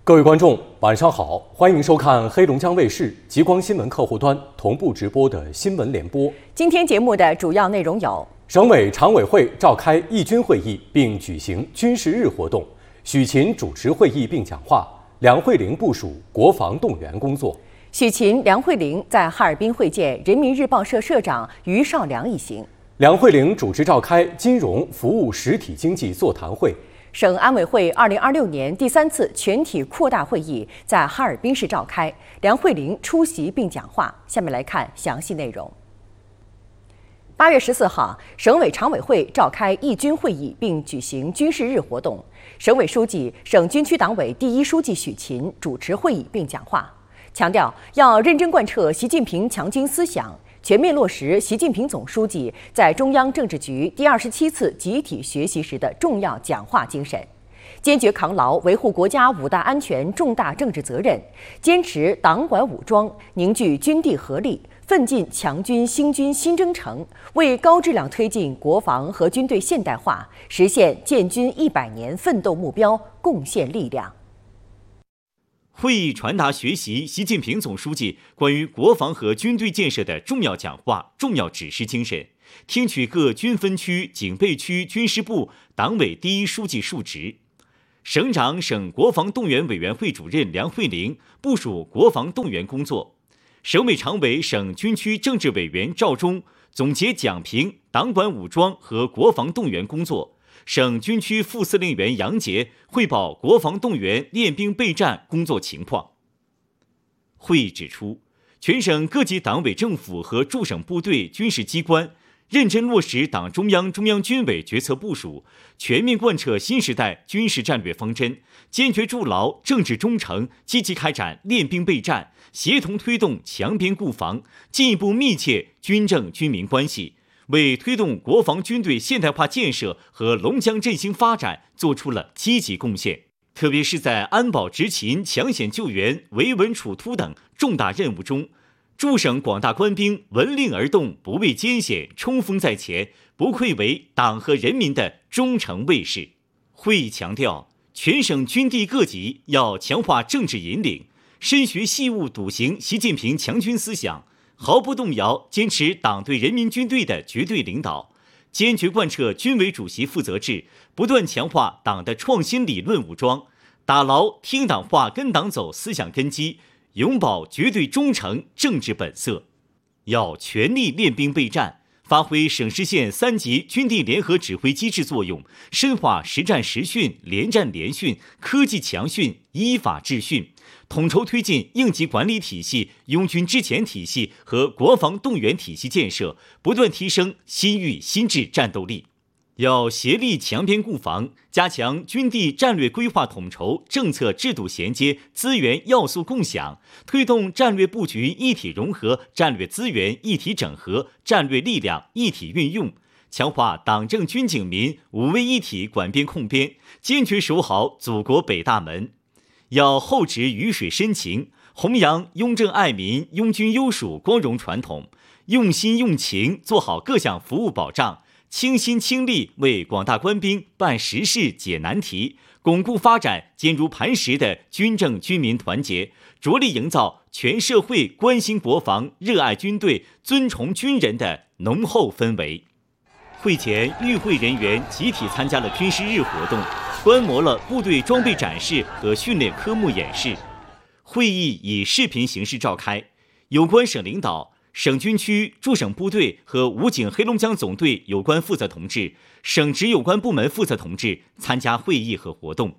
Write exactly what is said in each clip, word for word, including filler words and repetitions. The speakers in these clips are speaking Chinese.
各位观众，晚上好，欢迎收看黑龙江卫视极光新闻客户端同步直播的新闻联播。 今天节目的主要内容有： 省委常委会召开义军会议并举行军事日活动，许勤主持会议并讲话，梁慧玲部署国防动员工作。 许勤、梁慧玲在哈尔滨会见人民日报社社长于绍良一行。 梁慧玲主持召开金融服务实体经济座谈会。 省安委会二零二六年第三次全体扩大会议在哈尔滨市召开，梁慧玲出席并讲话。下面来看详细内容。八月十四号，省委常委会召开义军会议并举行军事日活动。省委书记、省军区党委第一书记许勤主持会议并讲话，强调要认真贯彻习近平强军思想，全面落实习近平总书记在中央政治局第二十七次集体学习时的重要讲话精神，坚决扛牢维护国家五大安全重大政治责任，坚持党管武装，凝聚军地合力，奋进强军兴军新征程，为高质量推进国防和军队现代化，实现建军一百年奋斗目标贡献力量。 会议传达学习习近平总书记关于国防和军队建设的重要讲话、重要指示精神，听取各军分区、警备区军事部党委第一书记述职。省长、省国防动员委员会主任梁慧玲部署国防动员工作。省委常委、省军区政治委员赵忠总结讲评党管武装和国防动员工作。省军区副司令员杨杰汇报国防动员练兵备战工作情况。会议指出，全省各级党委政府和驻省部队军事机关认真落实党中央、中央军委决策部署，全面贯彻新时代军事战略方针，坚决筑牢政治忠诚，积极开展练兵备战，协同推动强边固防，进一步密切军政军民关系，为推动国防军队现代化建设和龙江振兴发展做出了积极贡献。特别是在安保执勤、抢险救援、维稳处突等重大任务中，驻省广大官兵闻令而动，不畏艰险，冲锋在前，不愧为党和人民的忠诚卫士。会议强调，全省军地各级要强化政治引领，深学细悟笃行习近平强军思想，毫不动摇坚持党对人民军队的绝对领导，坚决贯彻军委主席负责制，不断强化党的创新理论武装，打牢听党话跟党走思想根基，永葆绝对忠诚政治本色。要全力练兵备战，发挥省市县三级军地联合指挥机制作用，深化实战实训、联战联训、科技强训、依法治训，统筹推进应急管理体系、拥军支前体系和国防动员体系建设，不断提升新域新质战斗力。要协力强边固防，加强军地战略规划统筹、政策制度衔接、资源要素共享，推动战略布局一体融合、战略资源一体整合、战略力量一体运用，强化党政军警民五位一体管边控边，坚决守好祖国北大门。要厚植鱼水深情，弘扬拥政爱民、拥军优属光荣传统，用心用情做好各项服务保障，倾心倾力为广大官兵办实事解难题，巩固发展坚如磐石的军政军民团结，着力营造全社会关心国防、热爱军队、尊崇军人的浓厚氛围。会前，与会人员集体参加了军事日活动，观摩了部队装备展示和训练科目演示。会议以视频形式召开，有关省领导、省军区、驻省部队和武警黑龙江总队有关负责同志、省直有关部门负责同志参加会议和活动。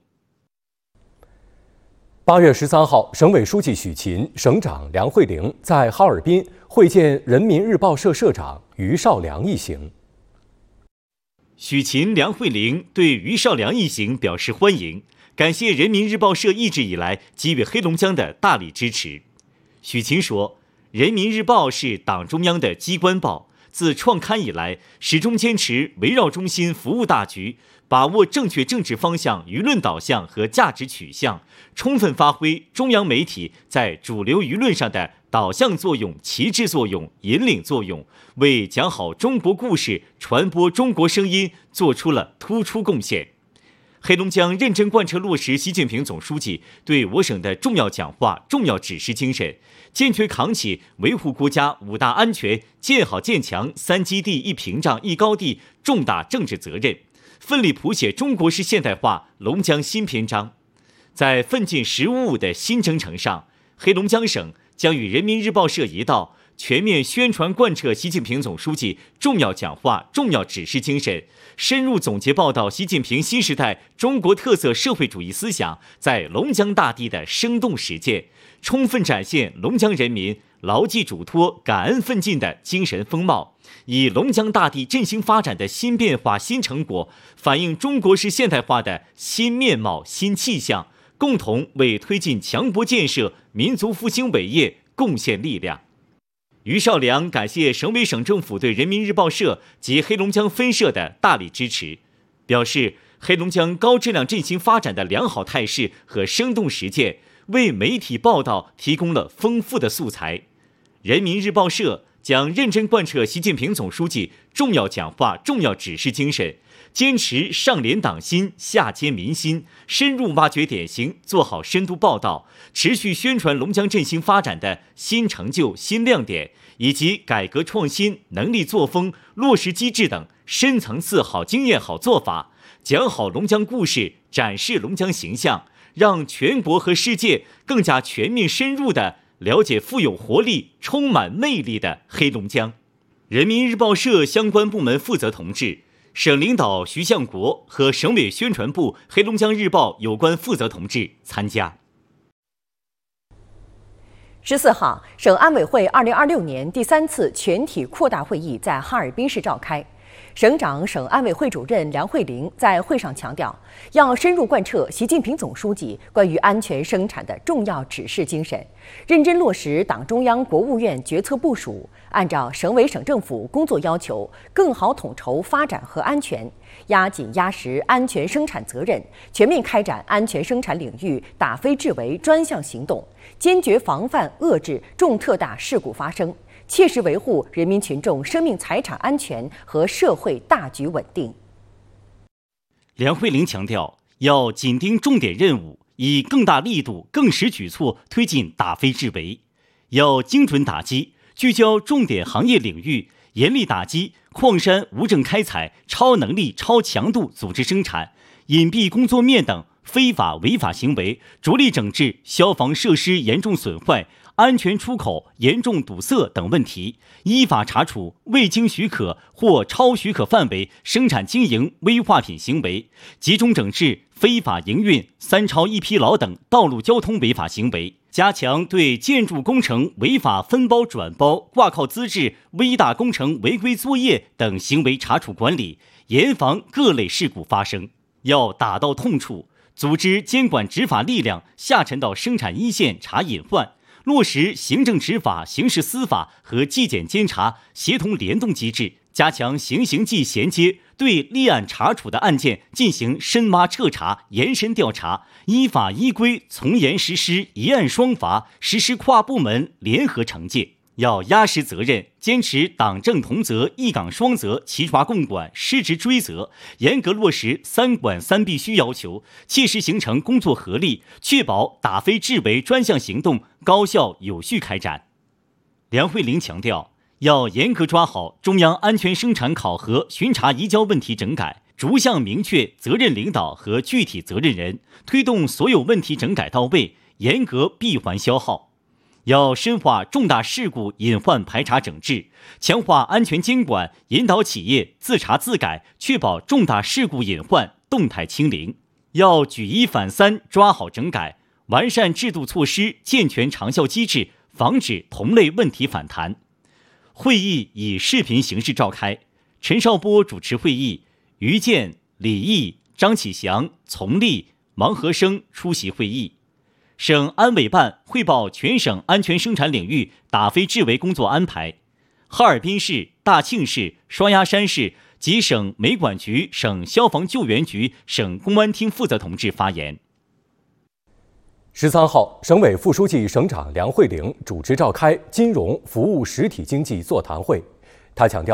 八月十三号，省委书记许勤、省长梁慧玲在哈尔滨会见人民日报社社长于绍良一行。 许勤、梁慧玲对于绍良一行表示欢迎，感谢人民日报社一直以来给予黑龙江的大力支持。许勤说，人民日报是党中央的机关报，自创刊以来，始终坚持围绕中心服务大局，把握正确政治方向、舆论导向和价值取向，充分发挥中央媒体在主流舆论上的导向作用、旗帜作用、引领作用，为讲好中国故事、传播中国声音做出了突出贡献。 黑龙江认真贯彻落实习近平总书记对我省的重要讲话、重要指示精神，坚决扛起维护国家五大安全、建好建强三基地一屏障一高地重大政治责任，奋力谱写中国式现代化龙江新篇章。在奋进“十五五”的新征程上，黑龙江省将与人民日报社一道，全面宣传贯彻习近平总书记重要讲话、重要指示精神，深入总结报道习近平新时代中国特色社会主义思想在龙江大地的生动实践，充分展现龙江人民牢记嘱托、感恩奋进的精神风貌，以龙江大地振兴发展的新变化、新成果，反映中国式现代化的新面貌、新气象，共同为推进强国建设、民族复兴伟业贡献力量。于少良感谢省委省政府对人民日报社及黑龙江分社的大力支持，表示黑龙江高质量振兴发展的良好态势和生动实践，为媒体报道提供了丰富的素材。人民日报社将认真贯彻习近平总书记重要讲话、重要指示精神，坚持上连党心、下接民心，深入挖掘典型，做好深度报道，持续宣传龙江振兴发展的新成就、新亮点，以及改革创新、能力作风、落实机制等深层次好经验、好做法，讲好龙江故事，展示龙江形象，让全国和世界更加全面深入地了解富有活力、充满魅力的黑龙江。人民日报社相关部门负责同志、省领导徐向国和省委宣传部黑龙江日报有关负责同志参加。 十四号，省安委会二零二六年第三次全体扩大会议在哈尔滨市召开。省长、省安委会主任梁慧玲在会上强调，要深入贯彻习近平总书记关于安全生产的重要指示精神，认真落实党中央、国务院决策部署，按照省委省政府工作要求，更好统筹发展和安全，压紧压实安全生产责任，全面开展安全生产领域打非治为专项行动，坚决防范遏制重特大事故发生，切实维护人民群众生命财产安全和社会大局稳定。 梁慧玲强调，要紧盯重点任务，以更大力度、更实举措推进打非治为，要精准打击，聚焦重点行业领域，严厉打击矿山无证开采、超能力、超强度组织生产、隐蔽工作面等非法违法行为，着力整治消防设施严重损坏、安全出口严重堵塞等问题，依法查处未经许可或超许可范围生产经营危化品行为，集中整治非法营运、三超一疲劳等道路交通违法行为，加强对建筑工程违法分包转包、挂靠资质、微大工程违规作业等行为查处管理，严防各类事故发生。要打到痛处，组织监管执法力量下沉到生产一线查隐患，落实行政执法、刑事司法和纪检监察协同联动机制，加强刑刑纪衔接，对立案查处的案件进行深挖彻查、延伸调查，依法依规从严实施一案双罚，实施跨部门联合惩戒。要压实责任，坚持党政同责、一岗双责、齐抓共管、失职追责，严格落实三管三必须要求，切实形成工作合力，确保打非治为专项行动高效有序开展。梁慧玲强调，要严格抓好中央安全生产考核巡查移交问题整改，逐项明确责任领导和具体责任人，推动所有问题整改到位，严格闭环消耗。要深化重大事故隐患排查整治，强化安全监管，引导企业自查自改，确保重大事故隐患动态清零。要举一反三，抓好整改，完善制度措施，健全长效机制，防止同类问题反弹。会议以视频形式召开，陈少波主持会议，于健、李毅、张启祥、丛立、王和生出席会议。省安委办汇报全省安全生产领域打非治为工作安排。哈尔滨市、大庆市、双鸭山市及省煤管局、省消防救援局、省公安厅负责同志发言。 十三号，省委副书记、省长梁慧玲主持召开金融服务实体经济座谈会。他强调，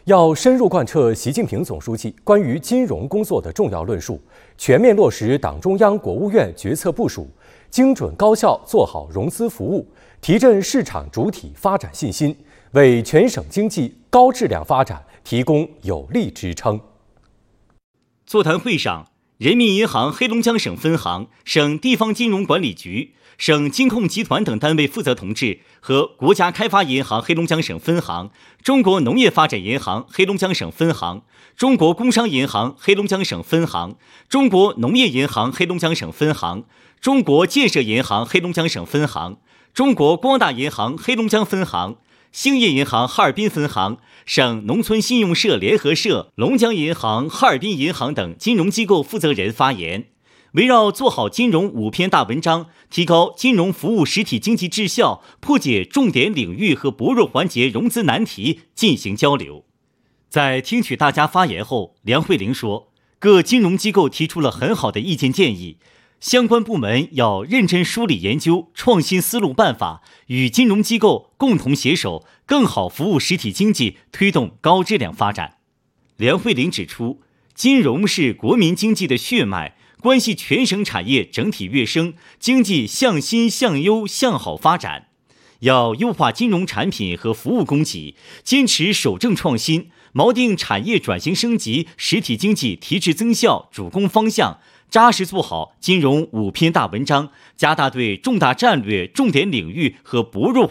要深入贯彻习近平总书记关于金融工作的重要论述，全面落实党中央、国务院决策部署，精准高效做好融资服务，提振市场主体发展信心，为全省经济高质量发展提供有力支撑。 座谈会上，人民银行黑龙江省分行、省地方金融管理局、省金控集团等单位负责同志和国家开发银行黑龙江省分行、中国农业发展银行黑龙江省分行、中国工商银行黑龙江省分行、中国农业银行黑龙江省分行、中国建设银行黑龙江省分行、中国光大银行黑龙江分行、兴业银行哈尔滨分行、省农村信用社联合社、龙江银行、哈尔滨银行等金融机构负责人发言，围绕做好金融五篇大文章，提高金融服务实体经济质效，破解重点领域和薄弱环节融资难题进行交流。在听取大家发言后，梁慧玲说，各金融机构提出了很好的意见建议，相关部门要认真梳理研究创新思路办法，与金融机构共同携手，更好服务实体经济，推动高质量发展。梁慧玲指出，金融是国民经济的血脉，关系全省产业整体跃升，经济向新向优向好发展。要优化金融产品和服务供给，坚持守正创新，锚定产业转型升级、实体经济提质增效主攻方向，扎实做好金融五篇大文章，加大对重大战略、重点领域和薄弱